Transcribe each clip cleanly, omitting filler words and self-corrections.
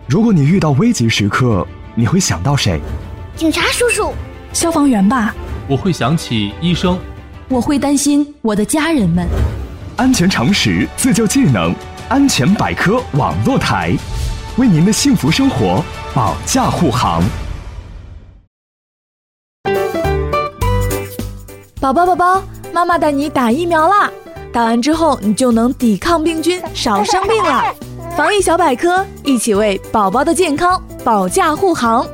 如果你遇到危急时刻，你会想到谁？ 警察叔叔。 消防员吧。 我会想起医生。 我会担心我的家人们。 安全常识自救技能，安全百科网络台，为您的幸福生活保驾护航。 宝宝，妈妈带你打疫苗啦！打完之后，你就能抵抗病菌，少生病啦。防疫小百科，一起为宝宝的健康保驾护航。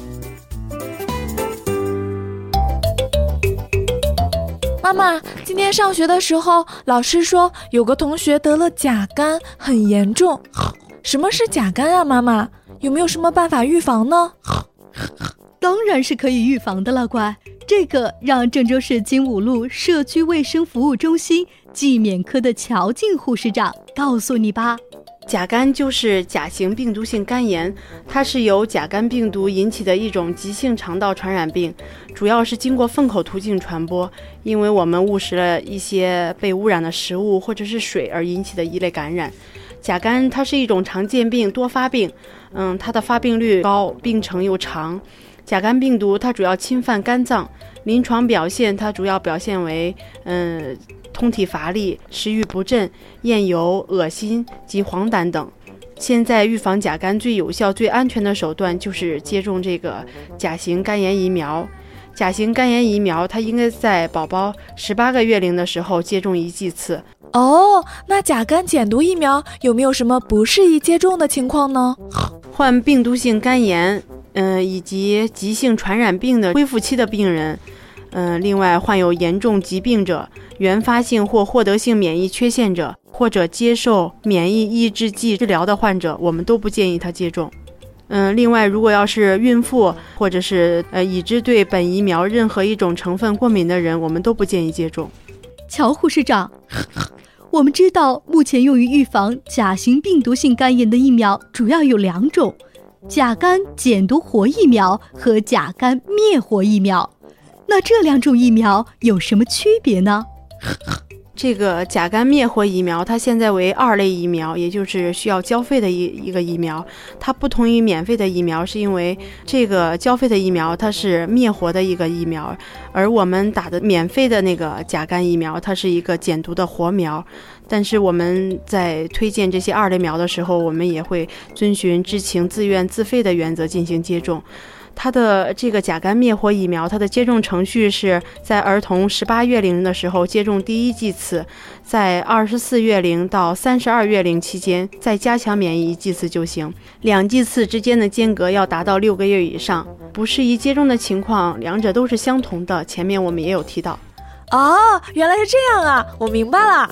妈妈，今天上学的时候，老师说有个同学得了甲肝，很严重。什么是甲肝啊，妈妈？有没有什么办法预防呢？ 当然是可以预防的了，乖。这个让郑州市金武路社区卫生服务中心季免科的乔静护士长告诉你吧。 甲肝就是甲型病毒性肝炎，它是由甲肝病毒引起的一种急性肠道传染病，主要是经过粪口途径传播，因为我们误食了一些被污染的食物或者是水而引起的一类感染。甲肝它是一种常见病，多发病，它的发病率高，病程又长。甲肝病毒它主要侵犯肝脏，临床表现它主要表现为通体乏力、食欲不振、厌油、恶心及黄疸等。现在预防甲肝最有效、最安全的手段就是接种这个甲型肝炎疫苗。甲型肝炎疫苗它应该在宝宝18个月龄的时候接种1剂次。 哦，那甲肝减毒疫苗有没有什么不适宜接种的情况呢？ 患病毒性肝炎以及急性传染病的恢复期的病人，另外患有严重疾病者、原发性或获得性免疫缺陷者，或者接受免疫抑制剂治疗的患者，我们都不建议他接种。另外如果要是孕妇或者是已知对本疫苗任何一种成分过敏的人，我们都不建议接种。 乔护士长，我们知道目前用于预防甲型病毒性肝炎的疫苗主要有2种，甲肝减毒活疫苗和甲肝灭活疫苗，那这2种疫苗有什么区别呢？ 这个甲肝灭活疫苗它现在为2类疫苗，也就是需要交费的一个疫苗。它不同于免费的疫苗，是因为这个交费的疫苗它是灭活的一个疫苗，而我们打的免费的那个甲肝疫苗它是一个减毒的活苗。但是我们在推荐这些2类苗的时候，我们也会遵循知情自愿自费的原则进行接种。它的这个甲肝灭活疫苗，它的接种程序是在儿童18月龄的时候接种第1剂次，在24月龄到32月龄期间再加强免疫1剂次就行，2剂次之间的间隔要达到6个月以上。不适宜接种的情况，2者都是相同的，前面我们也有提到。 哦，原来是这样啊，我明白了。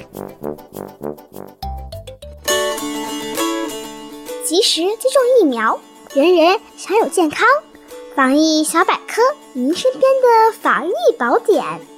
及时接种疫苗，人人享有健康。防疫小百科，您身边的防疫宝典。